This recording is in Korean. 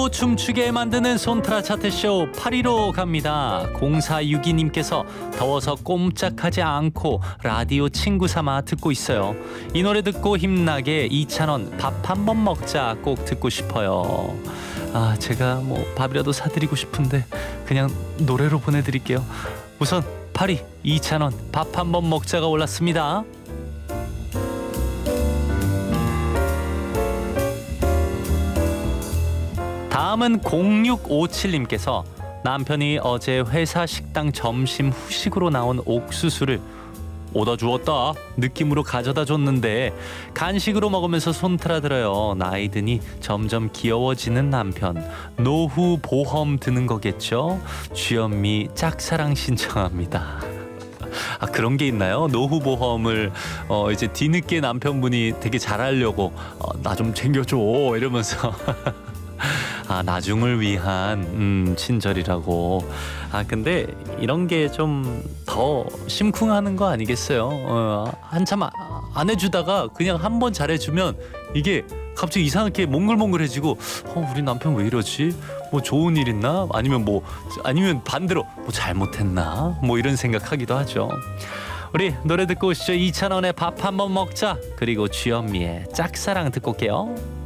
또 춤추게 만드는 손트라 차트쇼 8위로 갑니다. 0462님께서 더워서 꼼짝하지 않고 라디오 친구 삼아 듣고 있어요. 이 노래 듣고 힘나게 이찬원 밥 한 번 먹자 꼭 듣고 싶어요. 제가 뭐 밥이라도 사드리고 싶은데 그냥 노래로 보내드릴게요. 우선 8위 이찬원 밥 한 번 먹자가 올랐습니다. 다음은 0657님께서 남편이 어제 회사 식당 점심 후식으로 나온 옥수수를 오다 주었다 느낌으로 가져다 줬는데 간식으로 먹으면서 손트라 들어요. 나이 드니 점점 귀여워지는 남편. 노후 보험 드는 거겠죠? 주현미 짝사랑 신청합니다. 그런 게 있나요? 노후 보험을 이제 뒤늦게 남편분이 되게 잘하려고 나 좀 챙겨줘 이러면서 나중을 위한 친절이라고. 근데 이런 게 좀 더 심쿵하는 거 아니겠어요? 한참 안 해주다가 그냥 한번 잘해주면 이게 갑자기 이상하게 몽글몽글해지고 우리 남편 왜 이러지? 뭐 좋은 일 있나? 아니면 반대로 뭐 잘못했나? 뭐 이런 생각하기도 하죠. 우리 노래 듣고 오시죠. 이찬원의 밥 한번 먹자, 그리고 주현미의 짝사랑 듣고 올게요.